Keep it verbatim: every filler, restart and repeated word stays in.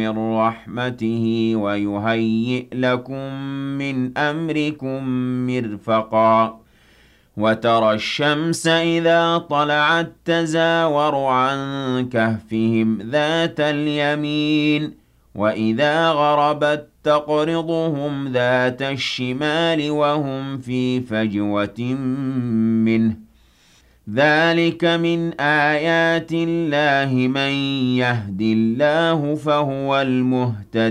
مِّن رَّحْمَتِهِ وَيُهَيِّئْ لَكُم مِّنْ أَمْرِكُم مِّرْفَقًا وَتَرَى الشَّمْسَ إِذَا طَلَعَت تَّزَاوَرُ عَن كَهْفِهِمْ ذَاتَ الْيَمِينِ وَإِذَا غَرَبَت تَّقْرِضُهُمْ ذَاتَ الشِّمَالِ وَهُمْ فِي فَجْوَةٍ مِّنْهُ ۚ ذَٰلِكَ مِنْ آيَاتِ اللَّهِ ۚ مَن يَهْدِ اللَّهُ فَهُوَ الْمُهْتَدِ